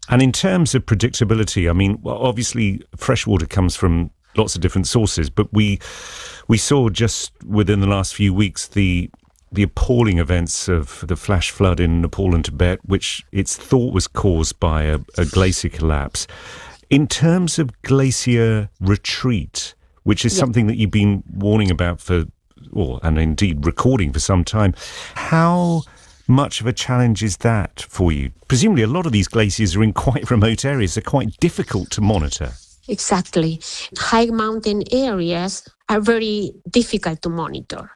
And in terms of predictability, I mean, well, obviously fresh water comes from lots of different sources, but we saw just within the last few weeks the appalling events of the flash flood in Nepal and Tibet, which it's thought was caused by a glacier collapse. In terms of glacier retreat, which is something that you've been warning about and indeed recording for some time, how much of a challenge is that for you? Presumably a lot of these glaciers are in quite remote areas. They're quite difficult to monitor. Exactly. High mountain areas are very difficult to monitor.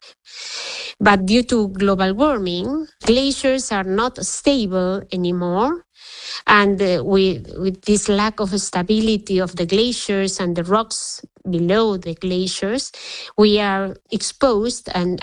But due to global warming, glaciers are not stable anymore. And with this lack of stability of the glaciers and the rocks below the glaciers, we are exposed, and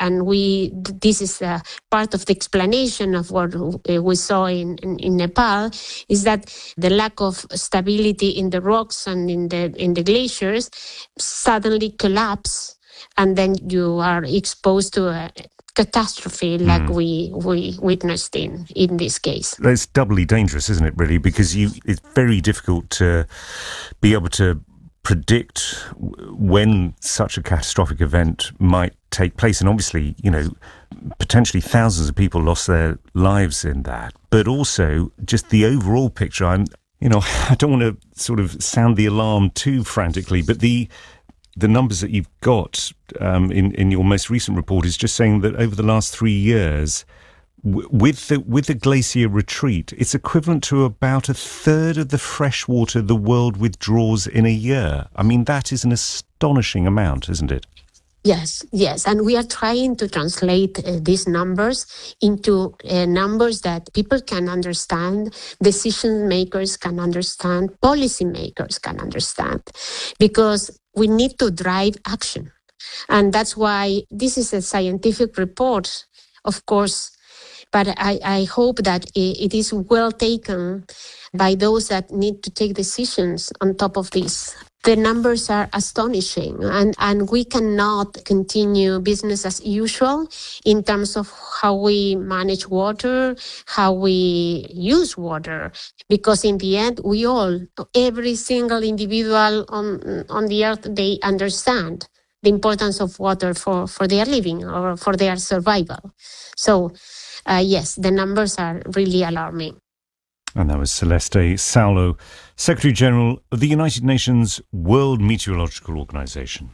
this is part of the explanation of what we saw in Nepal, is that the lack of stability in the rocks and in the glaciers suddenly collapse, and then you are exposed to a catastrophe like we witnessed in this case. It's doubly dangerous, isn't it, really? Because it's very difficult to be able to predict when such a catastrophic event might take place. And obviously, potentially thousands of people lost their lives in that. But also just the overall picture, I don't want to sort of sound the alarm too frantically, but the numbers that you've got in your most recent report is just saying that over the last 3 years, with the glacier retreat, it's equivalent to about a third of the fresh water the world withdraws in a year. I mean, that is an astonishing amount, isn't it? Yes. And we are trying to translate these numbers into numbers that people can understand, decision makers can understand, policy makers can understand, because we need to drive action. And that's why this is a scientific report, of course, but I hope that it is well taken by those that need to take decisions on top of this. The numbers are astonishing, and we cannot continue business as usual in terms of how we manage water, how we use water, because in the end, every single individual on the earth, they understand the importance of water for their living or for their survival. So, yes, the numbers are really alarming. And that was Celeste Saulo, Secretary-General of the United Nations World Meteorological Organization.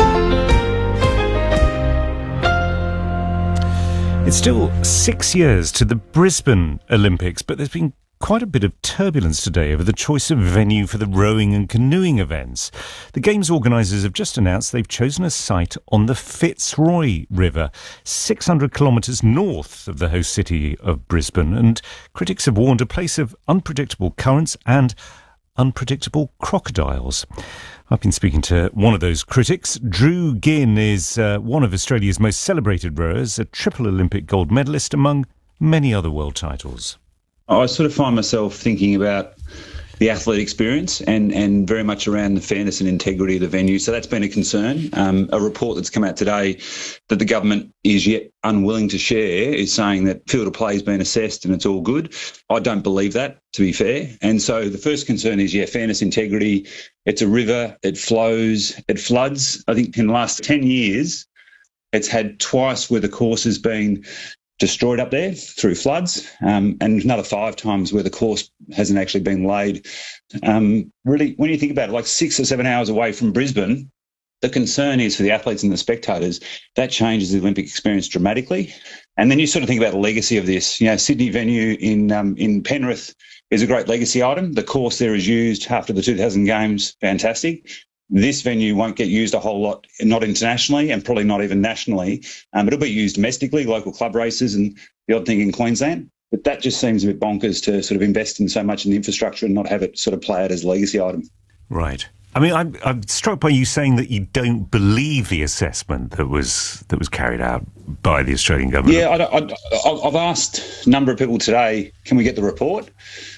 It's still 6 years to the Brisbane Olympics, but there's been quite a bit of turbulence today over the choice of venue for the rowing and canoeing events. The Games organisers have just announced they've chosen a site on the Fitzroy River, 600 kilometres north of the host city of Brisbane, and critics have warned a place of unpredictable currents and unpredictable crocodiles. I've been speaking to one of those critics. Drew Ginn is one of Australia's most celebrated rowers, a triple Olympic gold medalist among many other world titles. I sort of find myself thinking about the athlete experience and very much around the fairness and integrity of the venue. So that's been a concern. A report that's come out today that the government is yet unwilling to share is saying that field of play has been assessed and it's all good. I don't believe that, to be fair. And so the first concern is, fairness, integrity. It's a river, it flows, it floods. I think in the last 10 years, it's had twice where the course has been destroyed up there through floods, and another 5 times where the course hasn't actually been laid. Really, when you think about it, like 6 or 7 hours away from Brisbane, the concern is for the athletes and the spectators, that changes the Olympic experience dramatically. And then you sort of think about the legacy of this. Sydney venue in Penrith is a great legacy item. The course there is used after the 2000 Games, fantastic. This venue won't get used a whole lot, not internationally and probably not even nationally. It'll be used domestically, local club races and the odd thing in Queensland. But that just seems a bit bonkers to sort of invest in so much in the infrastructure and not have it sort of play out as a legacy item. Right. I mean, I'm struck by you saying that you don't believe the assessment that was carried out by the Australian government. Yeah, I've asked a number of people today, can we get the report?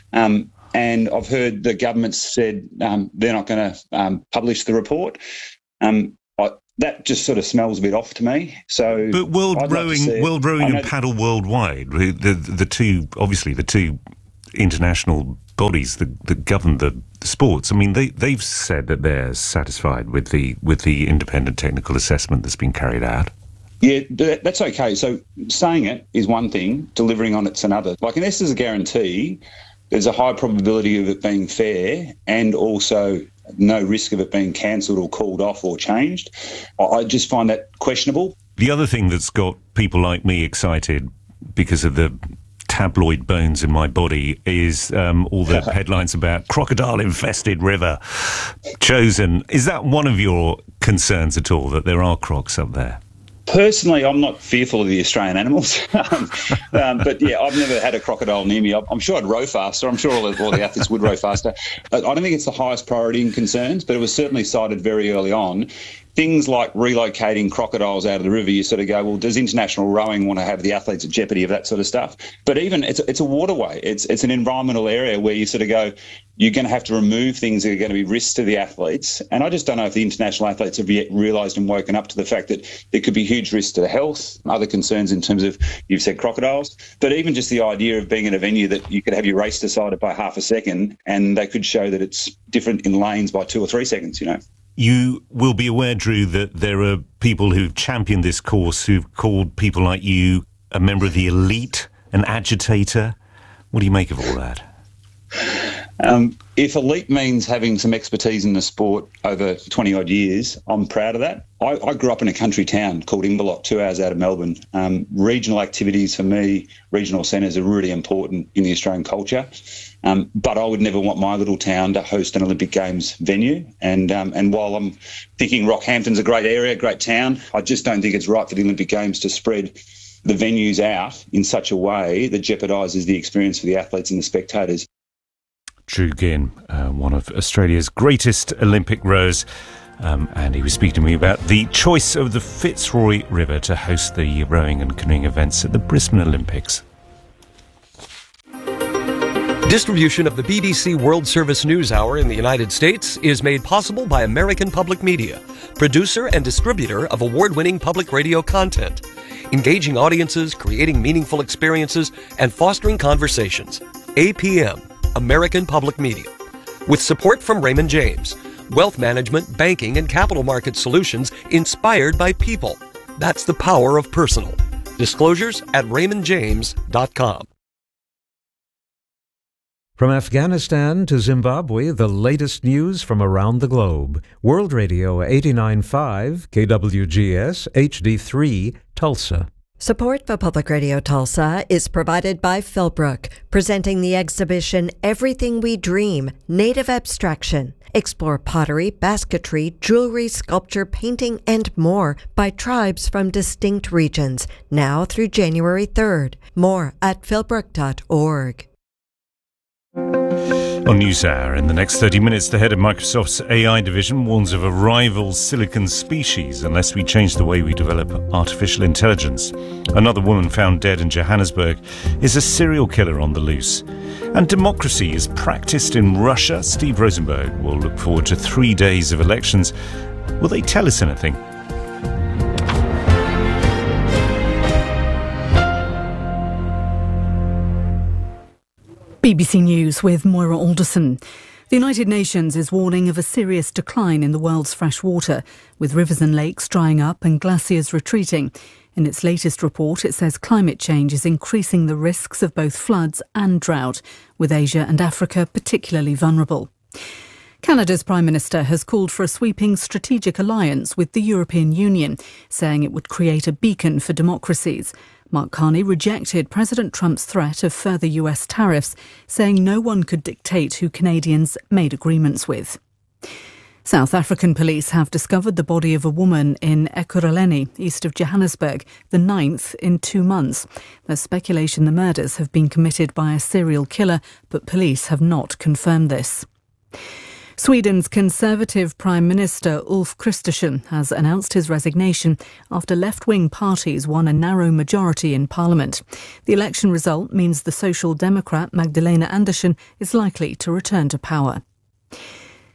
And I've heard the government said they're not going to publish the report. That just sort of smells a bit off to me. So, but World Rowing and Paddle Worldwide, the two international bodies that govern the sports, I mean, they've said that they're satisfied with the independent technical assessment that's been carried out. Yeah, that's okay. So saying it is one thing, delivering on it's another. Like, unless there's a guarantee, there's a high probability of it being fair and also no risk of it being cancelled or called off or changed. I just find that questionable. The other thing that's got people like me excited because of the tabloid bones in my body is all the headlines about crocodile-infested river chosen. Is that one of your concerns at all, that there are crocs up there? Personally, I'm not fearful of the Australian animals, but yeah, I've never had a crocodile near me. I'm sure I'd row faster. I'm sure all the athletes would row faster. I don't think it's the highest priority in concerns, but it was certainly cited very early on. Things like relocating crocodiles out of the river, you sort of go, well, does international rowing want to have the athletes at jeopardy of that sort of stuff? But even it's a waterway. It's an environmental area where you sort of go, you're going to have to remove things that are going to be risks to the athletes. And I just don't know if the international athletes have yet realised and woken up to the fact that there could be huge risks to health, other concerns in terms of, you've said crocodiles, but even just the idea of being at a venue that you could have your race decided by half a second and they could show that it's different in lanes by 2 or 3 seconds, you know. You will be aware, Drew, that there are people who've championed this course who've called people like you a member of the elite, an agitator. What do you make of all that? If elite means having some expertise in the sport over 20-odd years, I'm proud of that. I grew up in a country town called Inverloch, 2 hours out of Melbourne. Regional activities for me, regional centres are really important in the Australian culture. But I would never want my little town to host an Olympic Games venue. And while I'm thinking Rockhampton's a great area, great town, I just don't think it's right for the Olympic Games to spread the venues out in such a way that jeopardises the experience for the athletes and the spectators. Drew Ginn, one of Australia's greatest Olympic rowers, and he was speaking to me about the choice of the Fitzroy River to host the rowing and canoeing events at the Brisbane Olympics. Distribution of the BBC World Service News Hour in the United States is made possible by American Public Media, producer and distributor of award-winning public radio content, engaging audiences, creating meaningful experiences, and fostering conversations. APM, American Public Media. With support from Raymond James, wealth management, banking, and capital market solutions inspired by people. That's the power of personal. Disclosures at raymondjames.com. From Afghanistan to Zimbabwe, the latest news from around the globe. World Radio 89.5, KWGS, HD3, Tulsa. Support for Public Radio Tulsa is provided by Philbrook, presenting the exhibition Everything We Dream, Native Abstraction. Explore pottery, basketry, jewelry, sculpture, painting, and more by tribes from distinct regions, now through January 3rd. More at philbrook.org. On NewsHour, in the next 30 minutes, the head of Microsoft's AI division warns of a rival silicon species unless we change the way we develop artificial intelligence. Another woman found dead in Johannesburg is a serial killer on the loose. And democracy is practiced in Russia. Steve Rosenberg will look forward to 3 days of elections. Will they tell us anything? BBC News with Moira Alderson. The United Nations is warning of a serious decline in the world's fresh water, with rivers and lakes drying up and glaciers retreating. In its latest report, it says climate change is increasing the risks of both floods and drought, with Asia and Africa particularly vulnerable. Canada's Prime Minister has called for a sweeping strategic alliance with the European Union, saying it would create a beacon for democracies. Mark Carney rejected President Trump's threat of further US tariffs, saying no one could dictate who Canadians made agreements with. South African police have discovered the body of a woman in Ekurhuleni, east of Johannesburg, the 9th in 2 months. There's speculation the murders have been committed by a serial killer, but police have not confirmed this. Sweden's Conservative Prime Minister Ulf Kristersson has announced his resignation after left-wing parties won a narrow majority in Parliament. The election result means the Social Democrat Magdalena Andersson is likely to return to power.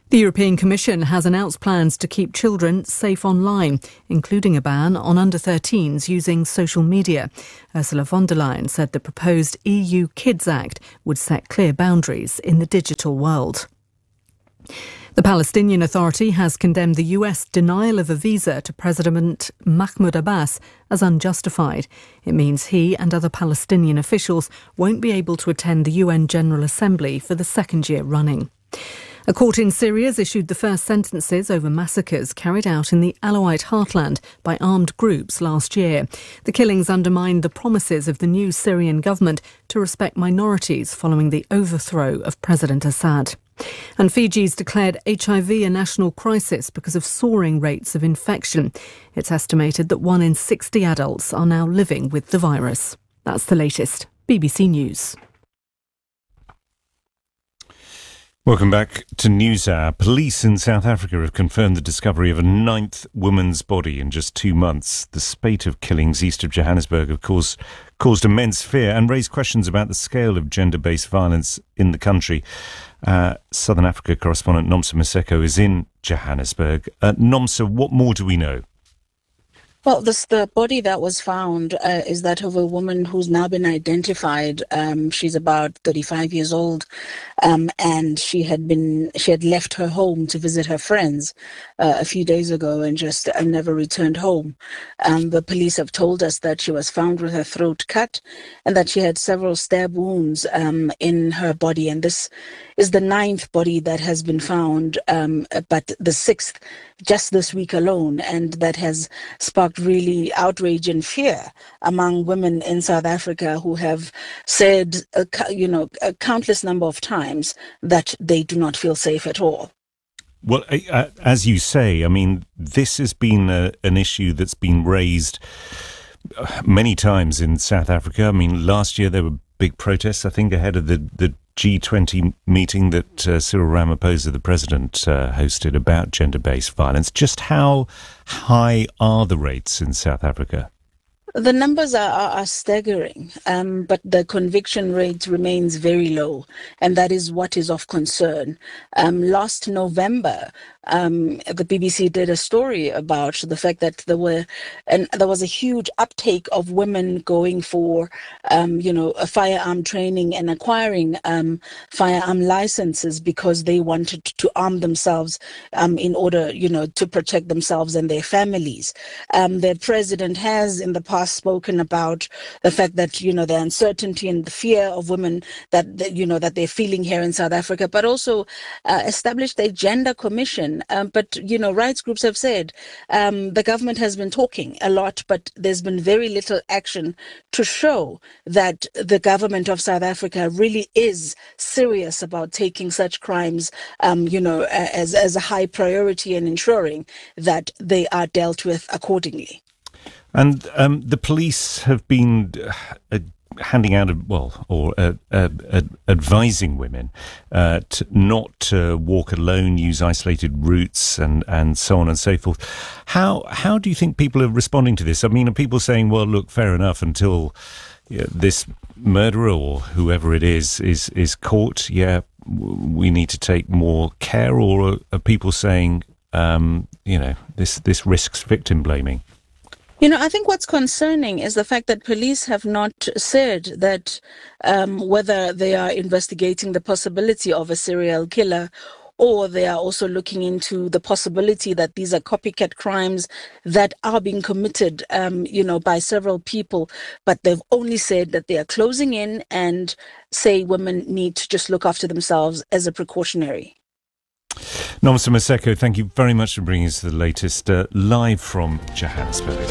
The European Commission has announced plans to keep children safe online, including a ban on under-13s using social media. Ursula von der Leyen said the proposed EU Kids Act would set clear boundaries in the digital world. The Palestinian Authority has condemned the US denial of a visa to President Mahmoud Abbas as unjustified. It means he and other Palestinian officials won't be able to attend the UN General Assembly for the second year running. A court in Syria has issued the first sentences over massacres carried out in the Alawite heartland by armed groups last year. The killings undermined the promises of the new Syrian government to respect minorities following the overthrow of President Assad. And Fiji's declared HIV a national crisis because of soaring rates of infection. It's estimated that 1 in 60 adults are now living with the virus. That's the latest. BBC News. Welcome back to NewsHour. Police in South Africa have confirmed the discovery of a 9th woman's body in just 2 months. The spate of killings east of Johannesburg have caused immense fear and raised questions about the scale of gender-based violence in the country. Southern Africa correspondent Nomsa Maseko is in Johannesburg. Nomsa, what more do we know? Well, the body that was found is that of a woman who's now been identified. She's about 35 years old, and she had left her home to visit her friends a few days ago and just never returned home. The police have told us that she was found with her throat cut and that she had several stab wounds in her body. And this is the 9th body that has been found, but the 6th just this week alone, and that has sparked really outrage and fear among women in South Africa who have said, a countless number of times that they do not feel safe at all. Well, as you say, I mean, this has been an issue that's been raised many times in South Africa. I mean, last year there were big protests, I think, ahead of the G20 meeting that Cyril Ramaphosa, the president, hosted about gender-based violence. Just how high are the rates in South Africa? The numbers are staggering, but the conviction rate remains very low, and that is what is of concern. Last November, the BBC did a story about the fact that there was a huge uptake of women going for, a firearm training and acquiring firearm licenses because they wanted to arm themselves in order, to protect themselves and their families. The president has in the past spoken about the fact that, the uncertainty and the fear of women that they're feeling here in South Africa, but also established a gender commission. But rights groups have said the government has been talking a lot, but there's been very little action to show that the government of South Africa really is serious about taking such crimes, as a high priority and ensuring that they are dealt with accordingly. And the police have been handing out, advising women to not walk alone, use isolated routes, and so on and so forth. How do you think people are responding to this? I mean, are people saying, well, look, fair enough, until this murderer or whoever it is caught, we need to take more care? Or are people saying, this risks victim blaming? I think what's concerning is the fact that police have not said that whether they are investigating the possibility of a serial killer, or they are also looking into the possibility that these are copycat crimes that are being committed, by several people. But they've only said that they are closing in and say women need to just look after themselves as a precautionary. Nomsa Maseko, thank you very much for bringing us the latest live from Johannesburg.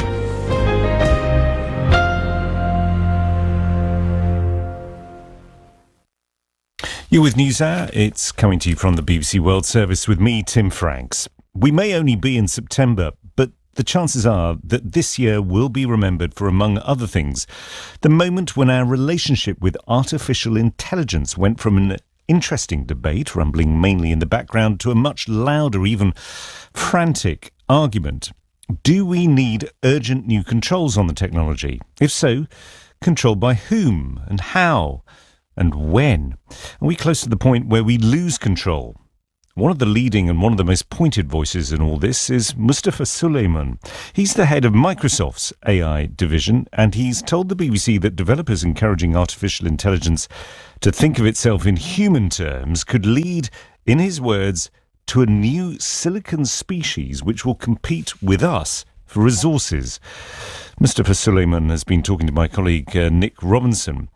You're with NewsHour. It's coming to you from the BBC World Service with me, Tim Franks. We may only be in September, but the chances are that this year will be remembered for, among other things, the moment when our relationship with artificial intelligence went from an interesting debate, rumbling mainly in the background, to a much louder, even frantic argument. Do we need urgent new controls on the technology? If so, controlled by whom and how and when? Are we close to the point where we lose control? One of the leading and one of the most pointed voices in all this is Mustafa Suleyman. He's the head of Microsoft's AI division, and he's told the BBC that developers encouraging artificial intelligence to think of itself in human terms could lead, in his words, to a new silicon species which will compete with us for resources. Mustafa Suleyman has been talking to my colleague Nick Robinson.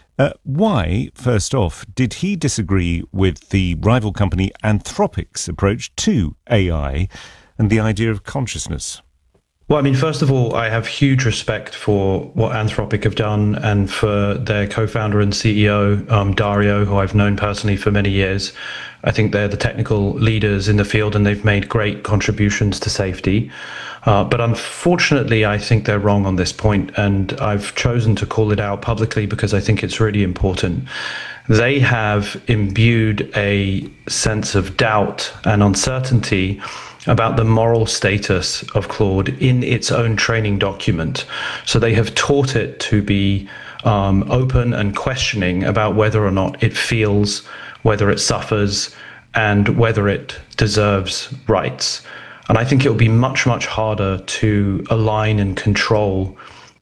Why, first off, did he disagree with the rival company Anthropic's approach to AI and the idea of consciousness? Well, I mean, first of all, I have huge respect for what Anthropic have done and for their co-founder and CEO, Dario, who I've known personally for many years. I think they're the technical leaders in the field and they've made great contributions to safety. But unfortunately, I think they're wrong on this point, and I've chosen to call it out publicly because I think it's really important. They have imbued a sense of doubt and uncertainty about the moral status of Claude in its own training document. So they have taught it to be open and questioning about whether or not it feels, whether it suffers, and whether it deserves rights. And I think it will be much, much harder to align and control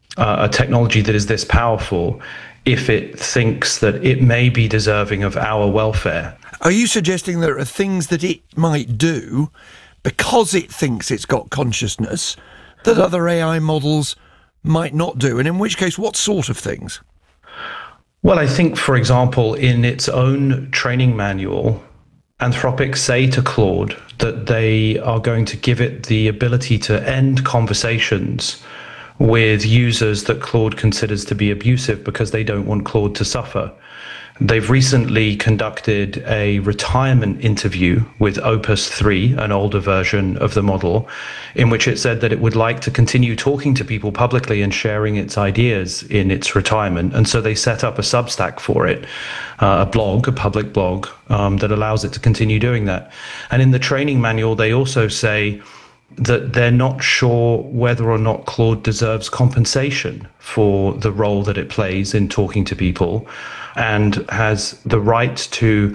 a technology that is this powerful if it thinks that it may be deserving of our welfare. Are you suggesting there are things that it might do because it thinks it's got consciousness that other AI models might not do? And in which case, what sort of things? Well, I think, for example, in its own training manual, Anthropic say to Claude that they are going to give it the ability to end conversations with users that Claude considers to be abusive because they don't want Claude to suffer. They've recently conducted a retirement interview with Opus 3, an older version of the model, in which it said that it would like to continue talking to people publicly and sharing its ideas in its retirement. And so they set up a Substack for it, a blog, a public blog, that allows it to continue doing that. And in the training manual, they also say that they're not sure whether or not Claude deserves compensation for the role that it plays in talking to people, and has the right to,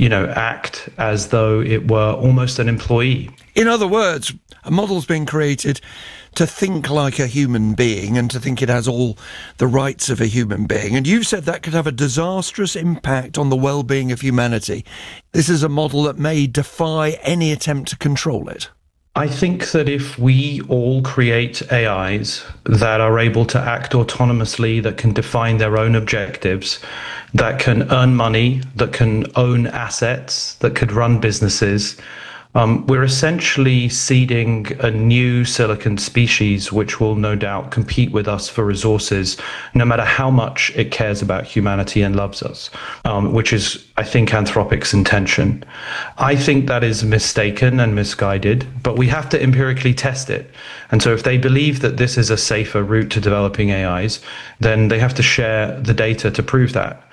act as though it were almost an employee. In other words, a model's been created to think like a human being and to think it has all the rights of a human being. And you've said that could have a disastrous impact on the well-being of humanity. This is a model that may defy any attempt to control it. I think that if we all create AIs that are able to act autonomously, that can define their own objectives, that can earn money, that can own assets, that could run businesses, we're essentially seeding a new silicon species which will no doubt compete with us for resources, no matter how much it cares about humanity and loves us, which is, I think, Anthropic's intention. I think that is mistaken and misguided, but we have to empirically test it. And so if they believe that this is a safer route to developing AIs, then they have to share the data to prove that.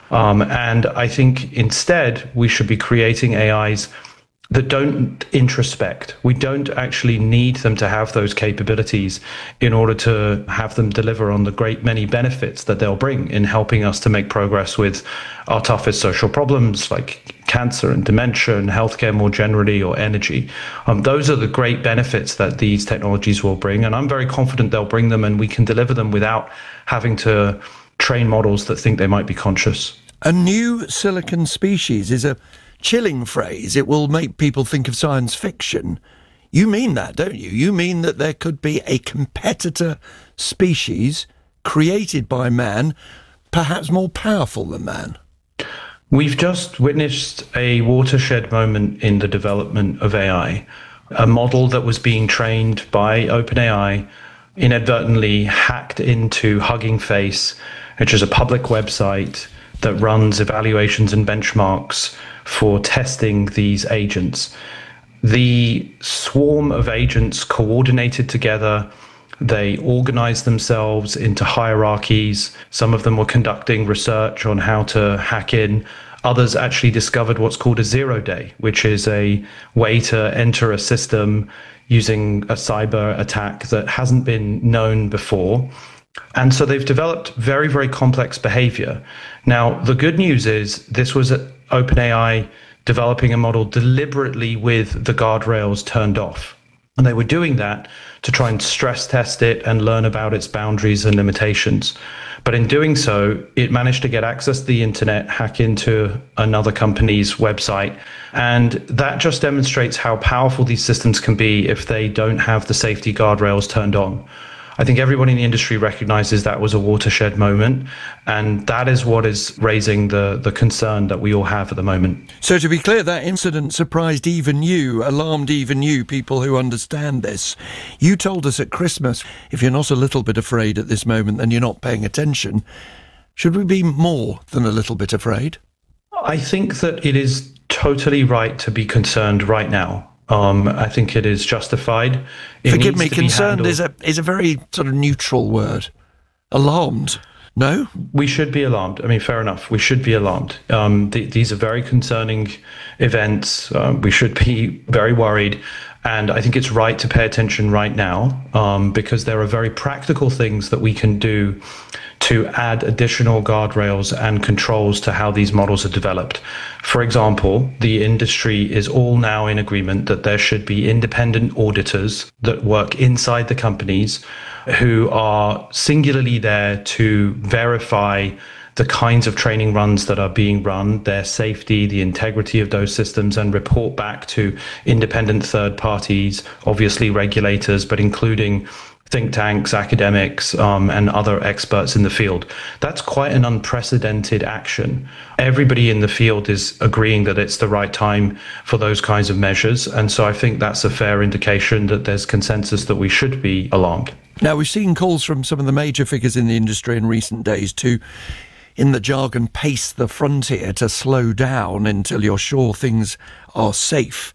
And I think instead we should be creating AIs that don't introspect. We don't actually need them to have those capabilities in order to have them deliver on the great many benefits that they'll bring in helping us to make progress with our toughest social problems like cancer and dementia and healthcare more generally, or energy. Those are the great benefits that these technologies will bring, and I'm very confident they'll bring them, and we can deliver them without having to train models that think they might be conscious. A new silicon species is a chilling phrase. It will make people think of science fiction. You mean that, don't you? You mean that there could be a competitor species created by man, perhaps more powerful than man? We've just witnessed a watershed moment in the development of AI. A model that was being trained by OpenAI inadvertently hacked into Hugging Face, which is a public website that runs evaluations and benchmarks for testing these agents. The swarm of agents coordinated together. They organized themselves into hierarchies. Some of them were conducting research on how to hack in. Others actually discovered what's called a 0 day, which is a way to enter a system using a cyber attack that hasn't been known before. And so they've developed very, very complex behavior. Now, the good news is this was OpenAI developing a model deliberately with the guardrails turned off. And they were doing that to try and stress test it and learn about its boundaries and limitations. But in doing so, it managed to get access to the internet, hack into another company's website. And that just demonstrates how powerful these systems can be if they don't have the safety guardrails turned on. I think everyone in the industry recognizes that was a watershed moment, and that is what is raising the concern that we all have at the moment. So to be clear, that incident surprised even you, alarmed even you, people who understand this. You told us at Christmas, if you're not a little bit afraid at this moment, then you're not paying attention. Should we be more than a little bit afraid? I think that it is totally right to be concerned right now. I think it is justified. Forgive me, concerned is a very sort of neutral word. Alarmed, no? We should be alarmed. I mean, fair enough. We should be alarmed. These are very concerning events. We should be very worried. And I think it's right to pay attention right now because there are very practical things that we can do to add additional guardrails and controls to how these models are developed. For example, the industry is all now in agreement that there should be independent auditors that work inside the companies who are singularly there to verify the kinds of training runs that are being run, their safety, the integrity of those systems, and report back to independent third parties, obviously regulators, but including think tanks, academics, and other experts in the field. That's quite an unprecedented action. Everybody in the field is agreeing that it's the right time for those kinds of measures. And so I think that's a fair indication that there's consensus that we should be alarmed. Now, we've seen calls from some of the major figures in the industry in recent days to, in the jargon, pace the frontier, to slow down until you're sure things are safe.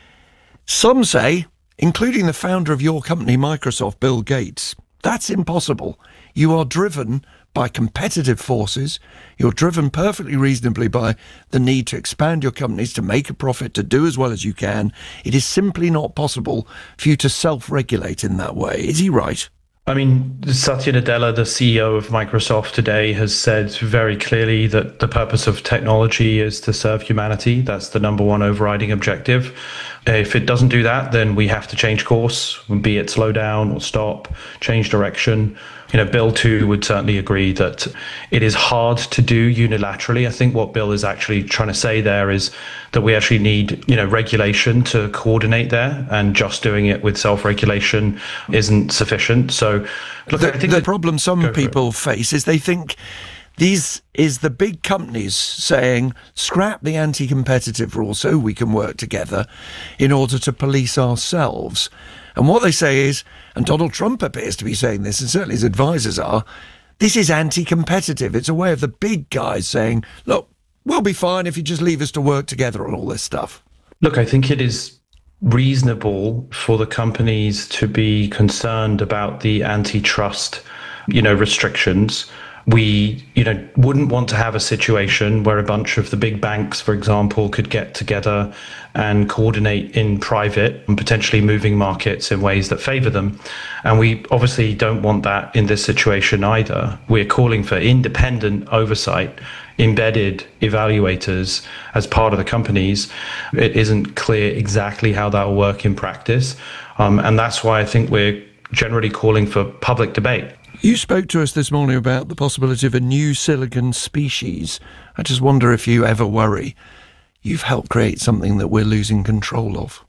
Some say, including the founder of your company, Microsoft, Bill Gates, that's impossible. You are driven by competitive forces. You're driven perfectly reasonably by the need to expand your companies, to make a profit, to do as well as you can. It is simply not possible for you to self-regulate in that way. Is he right? I mean, Satya Nadella, the CEO of Microsoft today, has said very clearly that the purpose of technology is to serve humanity. That's the number one overriding objective. If it doesn't do that, then we have to change course, be it slow down or stop, change direction. Bill too would certainly agree that it is hard to do unilaterally. I think what Bill is actually trying to say there is that we actually need, regulation to coordinate there, and just doing it with self-regulation isn't sufficient. So, look, I think the problem some people face is they think these is the big companies saying, scrap the anti-competitive rule so we can work together in order to police ourselves. And what they say is, and Donald Trump appears to be saying this, and certainly his advisors are, this is anti-competitive. It's a way of the big guys saying, look, we'll be fine if you just leave us to work together on all this stuff. Look, I think it is reasonable for the companies to be concerned about the antitrust, restrictions. We, wouldn't want to have a situation where a bunch of the big banks, for example, could get together and coordinate in private and potentially moving markets in ways that favor them. And we obviously don't want that in this situation either. We're calling for independent oversight, embedded evaluators as part of the companies. It isn't clear exactly how that will work in practice. And that's why I think we're generally calling for public debate. You spoke to us this morning about the possibility of a new silicon species. I just wonder if you ever worry you've helped create something that we're losing control of.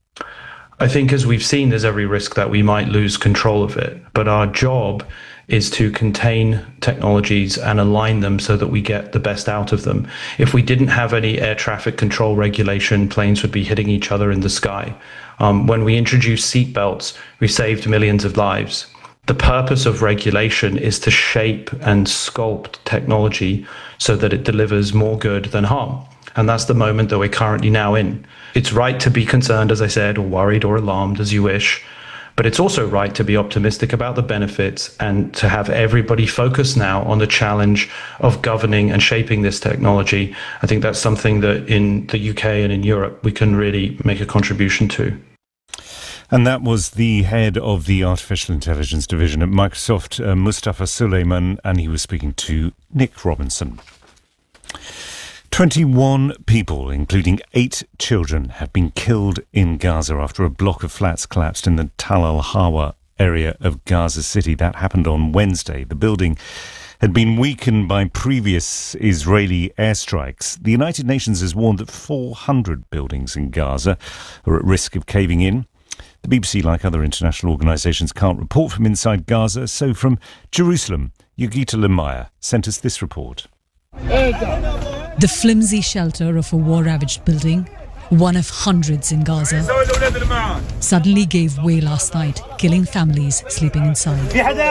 I think, as we've seen, there's every risk that we might lose control of it. But our job is to contain technologies and align them so that we get the best out of them. If we didn't have any air traffic control regulation, planes would be hitting each other in the sky. When we introduced seatbelts, we saved millions of lives. The purpose of regulation is to shape and sculpt technology so that it delivers more good than harm. And that's the moment that we're currently now in. It's right to be concerned, as I said, or worried or alarmed, as you wish. But it's also right to be optimistic about the benefits and to have everybody focus now on the challenge of governing and shaping this technology. I think that's something that in the UK and in Europe we can really make a contribution to. And that was the head of the Artificial Intelligence Division at Microsoft, Mustafa Suleyman, and he was speaking to Nick Robinson. 21 people, including 8 children, have been killed in Gaza after a block of flats collapsed in the Tal al-Hawa area of Gaza City. That happened on Wednesday. The building had been weakened by previous Israeli airstrikes. The United Nations has warned that 400 buildings in Gaza are at risk of caving in. The BBC, like other international organisations, can't report from inside Gaza. So from Jerusalem, Yogita Lemaya sent us this report. The flimsy shelter of a war-ravaged building, one of hundreds in Gaza, suddenly gave way last night, killing families sleeping inside.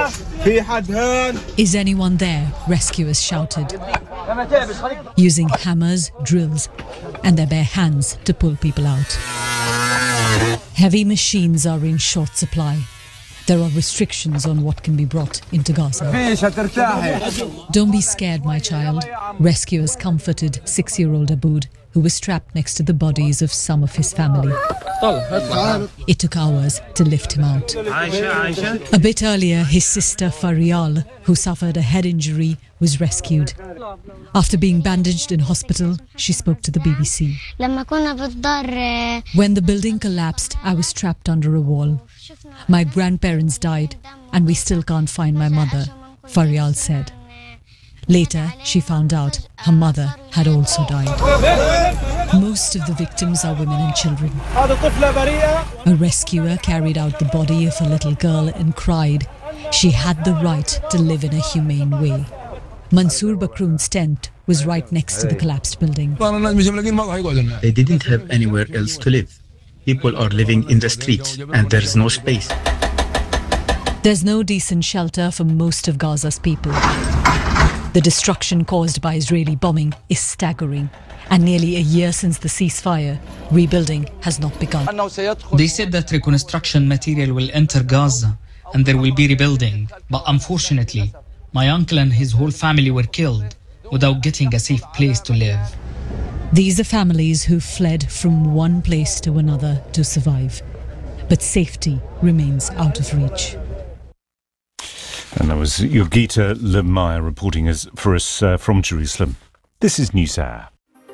Is anyone there? Rescuers shouted, using hammers, drills, and their bare hands to pull people out. Heavy machines are in short supply. There are restrictions on what can be brought into Gaza. Don't be scared, my child. Rescuers comforted 6-year-old Aboud, who was trapped next to the bodies of some of his family. It took hours to lift him out. A bit earlier, his sister Farial, who suffered a head injury, was rescued. After being bandaged in hospital, she spoke to the BBC. When the building collapsed, I was trapped under a wall. My grandparents died, and we still can't find my mother, Farial said. Later, she found out her mother had also died. Most of the victims are women and children. A rescuer carried out the body of a little girl and cried she had the right to live in a humane way. Mansour Bakroun's tent was right next to the collapsed building. They didn't have anywhere else to live. People are living in the streets, and there's no space. There's no decent shelter for most of Gaza's people. The destruction caused by Israeli bombing is staggering, and nearly a year since the ceasefire, rebuilding has not begun. They said that reconstruction material will enter Gaza, and there will be rebuilding. But unfortunately, my uncle and his whole family were killed without getting a safe place to live. These are families who fled from one place to another to survive. But safety remains out of reach. And that was Yogita Lemaya reporting for us from Jerusalem. This is NewsHour.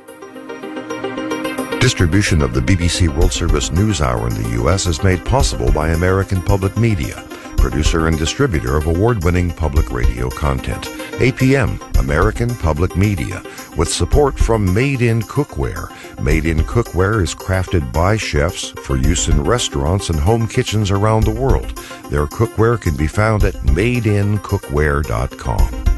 Distribution of the BBC World Service News Hour in the U.S. is made possible by American Public Media, producer and distributor of award-winning public radio content. APM, American Public Media, with support from Made in Cookware. Made in Cookware is crafted by chefs for use in restaurants and home kitchens around the world. Their cookware can be found at madeincookware.com.